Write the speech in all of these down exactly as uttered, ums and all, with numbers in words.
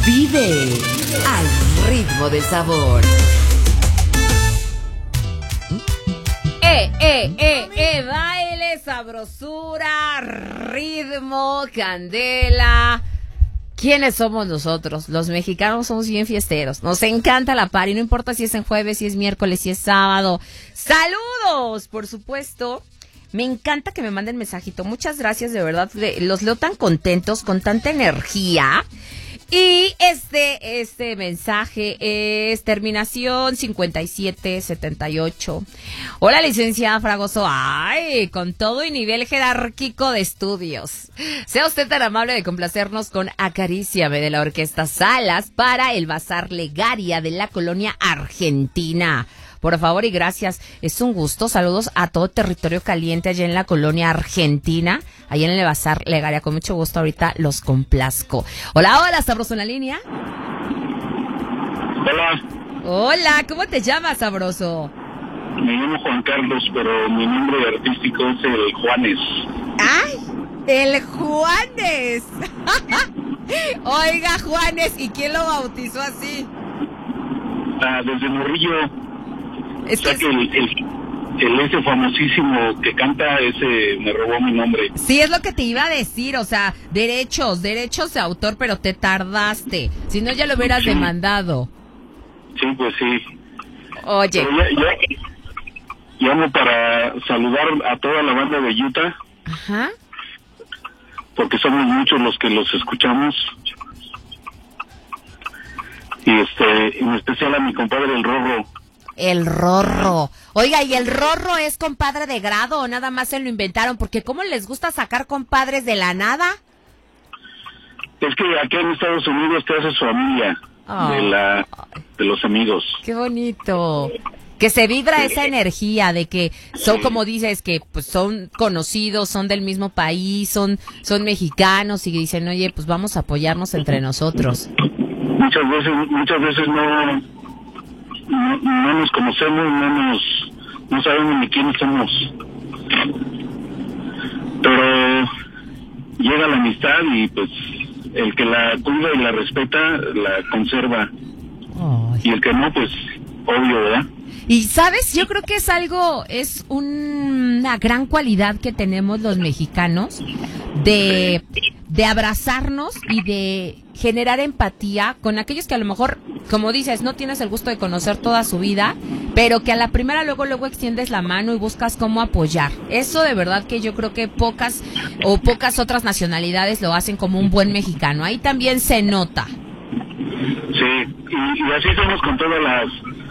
Vive al ritmo del sabor. Eh, eh, eh, eh, baile, sabrosura, ritmo, candela. ¿Quiénes somos nosotros? Los mexicanos somos bien fiesteros. Nos encanta la party, no importa si es en jueves, si es miércoles, si es sábado. ¡Saludos! Por supuesto. Me encanta que me manden mensajito. Muchas gracias, de verdad. Los leo tan contentos, con tanta energía. Y este, este mensaje es terminación cincuenta y siete setenta y ocho. Hola, licenciada Fragoso. Ay, con todo y nivel jerárquico de estudios. Sea usted tan amable de complacernos con Acaríciame de la Orquesta Salas para el Bazar Legaria de la Colonia Argentina. Por favor y gracias, es un gusto. Saludos a todo Territorio Caliente allá en la Colonia Argentina, allá en el Bazar Legaria. Con mucho gusto ahorita los complazco. Hola, hola, Sabroso en la línea. Hola. Hola, ¿cómo te llamas, Sabroso? Me llamo Juan Carlos, pero mi nombre artístico es el Juanes. ¡Ay! ¡El Juanes! Oiga, Juanes, ¿y quién lo bautizó así? Ah, desde morrillo. Es o sea que, que el, el, el ese famosísimo que canta, ese me robó mi nombre. Sí, es lo que te iba a decir, o sea, derechos, derechos de autor, pero te tardaste. Si no, ya lo hubieras Sí. demandado. Sí, pues sí. Oye. Pero ya, ya, llamo para saludar a toda la banda de Utah. Ajá. Porque somos muchos los que los escuchamos. Y este, en especial a mi compadre el Rorro. El Rorro. Oiga, ¿y el Rorro es compadre de grado o nada más se lo inventaron? Porque ¿cómo les gusta sacar compadres de la nada? Es que aquí en Estados Unidos te hace su familia. Oh. De la de los amigos. Qué bonito. Que se vibra esa energía de que son, como dices, que pues son conocidos, son del mismo país, son son mexicanos y dicen, oye, pues vamos a apoyarnos entre nosotros. Muchas veces, muchas veces no, no, no nos conocemos, no nos, no sabemos ni quiénes somos. Pero llega la amistad y pues el que la cuida y la respeta, la conserva. Oh. Y el que no, pues obvio, ¿verdad? Y sabes, yo creo que es algo, es un, una gran cualidad que tenemos los mexicanos de, de abrazarnos y de generar empatía con aquellos que a lo mejor, como dices, no tienes el gusto de conocer toda su vida, pero que a la primera luego luego extiendes la mano y buscas cómo apoyar. Eso de verdad que yo creo que pocas o pocas otras nacionalidades lo hacen como un buen mexicano. Ahí también se nota. Sí, y, y así somos con todas las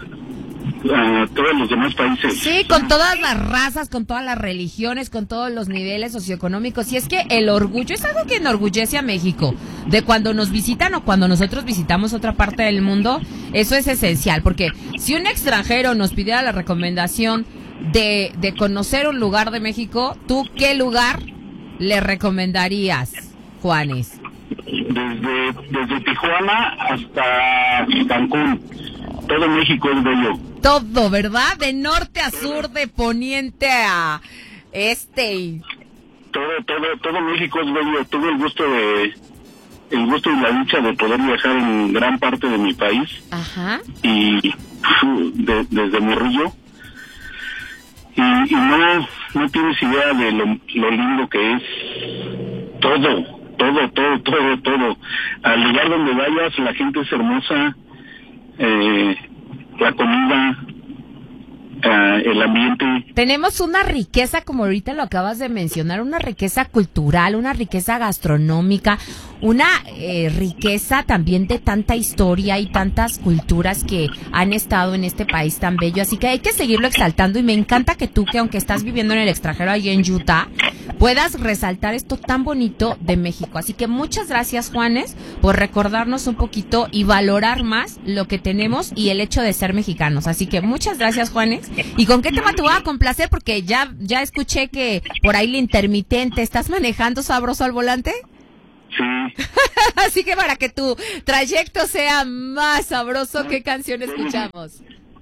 Uh, todos los demás países. Sí, con todas las razas, con todas las religiones, con todos los niveles socioeconómicos. Y es que el orgullo es algo que enorgullece a México. De cuando nos visitan o cuando nosotros visitamos otra parte del mundo, eso es esencial. Porque si un extranjero nos pidiera la recomendación de, de conocer un lugar de México, ¿tú qué lugar le recomendarías, Juanes? Desde, desde Tijuana hasta Cancún. Todo México es bello. Todo, ¿verdad? De norte a sur, de poniente a este. Todo, todo, todo México es bello. Tuve el gusto de, el gusto y la dicha de poder viajar en gran parte de mi país. Ajá. Y de, desde Morrillo. Y, y no, no tienes idea de lo, lo lindo que es todo, todo, todo, todo, todo. Al lugar donde vayas, la gente es hermosa. Eh, la comida, uh, el ambiente. Tenemos una riqueza, como ahorita lo acabas de mencionar, una riqueza cultural, una riqueza gastronómica, una eh, riqueza también de tanta historia y tantas culturas que han estado en este país tan bello, así que hay que seguirlo exaltando y me encanta que tú, que aunque estás viviendo en el extranjero allí en Utah, puedas resaltar esto tan bonito de México. Así que muchas gracias, Juanes, por recordarnos un poquito y valorar más lo que tenemos y el hecho de ser mexicanos. Así que muchas gracias, Juanes. ¿Y con qué tema te voy a complacer? Porque ya, ya escuché que por ahí la intermitente, ¿estás manejando sabroso al volante? Sí. Así que para que tu trayecto sea más sabroso, ¿qué canción escuchamos?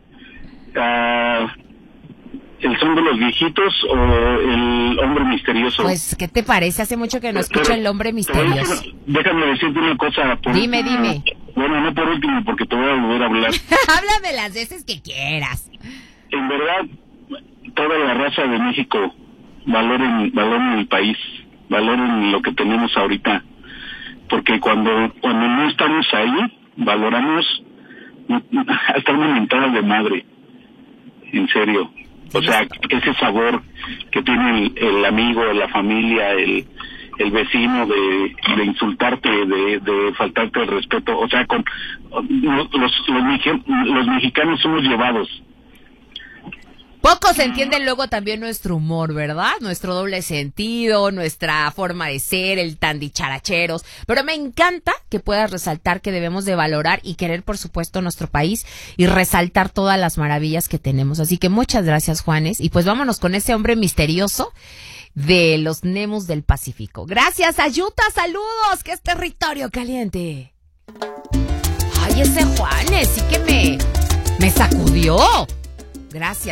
Uh, ¿El son de los viejitos o el hombre misterioso? Pues, ¿qué te parece? Hace mucho que no escucho el hombre misterioso. Déjame decirte una cosa. Por Dime, esta, dime. Bueno, no por último, porque te voy a volver a hablar. Háblame las veces que quieras. En verdad, toda la raza de México valoren, valoren el país, valoren lo que tenemos ahorita, porque cuando cuando no estamos ahí, valoramos hasta una mentada de madre, en serio. O sea, ese sabor que tiene el, el amigo, la familia, el el vecino de, de insultarte, de, de faltarte el respeto, o sea, con los, los, los mexicanos somos llevados. Pocos entienden luego también nuestro humor, ¿verdad? Nuestro doble sentido, nuestra forma de ser, el tan dicharacheros. Pero me encanta que puedas resaltar que debemos de valorar y querer, por supuesto, nuestro país y resaltar todas las maravillas que tenemos. Así que muchas gracias, Juanes. Y pues vámonos con ese hombre misterioso de los Nemus del Pacífico. Gracias, Ayuta, saludos, que es territorio caliente. Ay, ese Juanes sí que me, me sacudió. Gracias.